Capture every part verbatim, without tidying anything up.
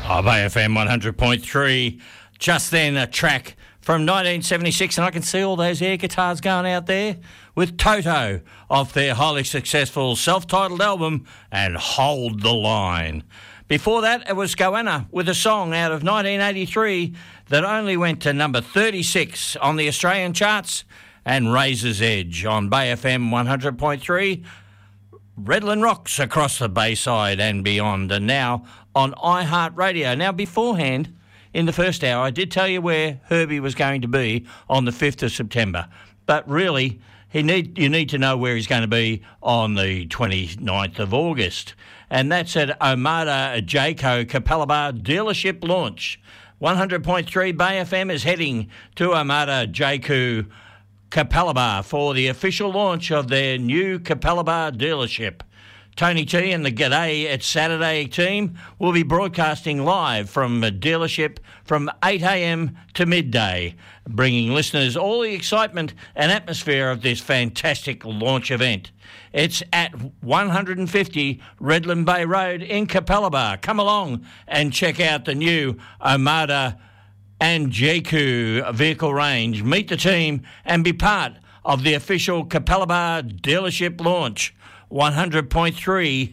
Of A F M one hundred point three. Just then, a track from nineteen seventy-six, and I can see all those air guitars going out there with Toto off their highly successful self-titled album, and Hold the Line. Before that, it was Goanna with a song out of nineteen eighty-three that only went to number thirty-six on the Australian charts, and Razor's Edge on Bay F M one hundred point three. Redland rocks across the Bayside and beyond, and now on iHeartRadio. Now, beforehand, in the first hour, I did tell you where Herbie was going to be on the fifth of September, but really, he need you need to know where he's going to be on the twenty-ninth of August, and that's at Omada Jayco Capalaba dealership launch. one hundred point three Bay F M is heading to Omada Jayco Capalaba for the official launch of their new Capalaba dealership. Tony T and the G'day It's Saturday team will be broadcasting live from a dealership from eight a.m. to midday, bringing listeners all the excitement and atmosphere of this fantastic launch event. It's at one fifty Redland Bay Road in Capalaba. Come along and check out the new Omada and Jayco vehicle range. Meet the team and be part of the official Capalaba dealership launch. one hundred point three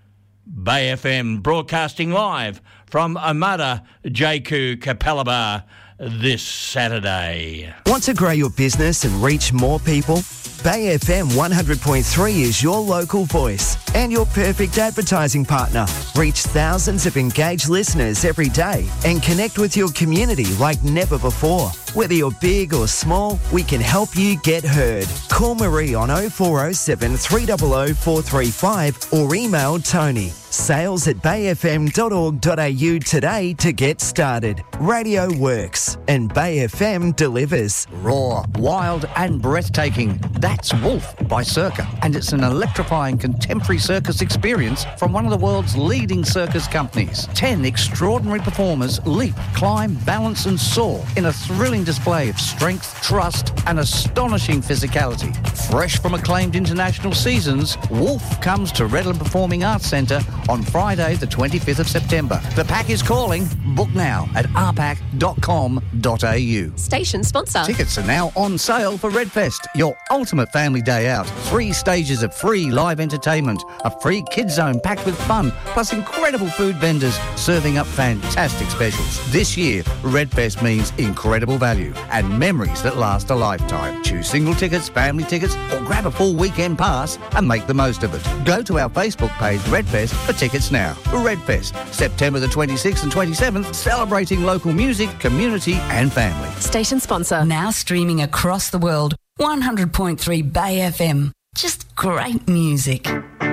Bay F M broadcasting live from Omada Jayco Capalaba this Saturday. Want to grow your business and reach more people? Bay F M one hundred point three is your local voice and your perfect advertising partner. Reach thousands of engaged listeners every day and connect with your community like never before. Whether you're big or small, we can help you get heard. Call Marie on oh four oh seven, three hundred four three five or email Tony. Sales at bay f m dot org dot a u today to get started. Radio works and Bay F M delivers. Raw, wild and breathtaking. That's Wolf by Circa, and it's an electrifying contemporary circus experience from one of the world's leading circus companies. Ten extraordinary performers leap, climb, balance and soar in a thrilling display of strength, trust and astonishing physicality. Fresh from acclaimed international seasons, Wolf comes to Redland Performing Arts Centre on Friday the twenty-fifth of September. The pack is calling. Book now at r pack dot com dot a u. Station sponsor. Tickets are now on sale for Redfest, your ultimate family day out. Three stages of free live entertainment, a free kids zone packed with fun, plus incredible food vendors serving up fantastic specials. This year, Redfest means incredible value and memories that last a lifetime. Choose single tickets, family tickets, or grab a full weekend pass and make the most of it. Go to our Facebook page, Redfest, for tickets now. Redfest, September the twenty-sixth and twenty-seventh, celebrating local music, community and family. Station sponsor. Now streaming across the world, one hundred point three Bay F M. Just great music.